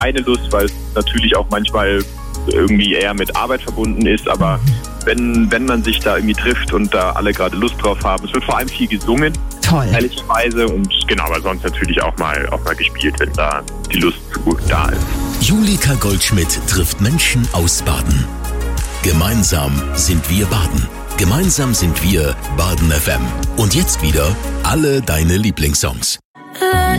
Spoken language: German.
keine Lust, weil es natürlich auch manchmal irgendwie eher mit Arbeit verbunden ist, aber wenn man sich da irgendwie trifft und da alle gerade Lust drauf haben, es wird vor allem viel gesungen, Toll. ehrlicherweise, und genau, aber sonst natürlich auch mal gespielt, wenn da die Lust zu da ist. Julika Goldschmidt trifft Menschen aus Baden. Gemeinsam sind wir Baden. Gemeinsam sind wir Baden FM. Und jetzt wieder alle deine Lieblingssongs.